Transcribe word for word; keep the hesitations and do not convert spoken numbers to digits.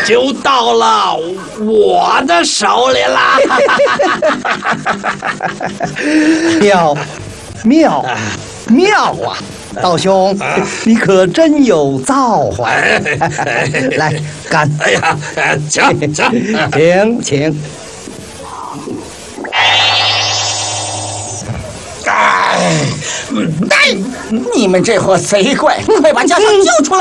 就到了我的手里啦！ 妙，妙，妙啊！道兄，你可真有造化！来，干！ 哎呀，请请请请。 哎，你们这伙贼怪，快把家乡救出来！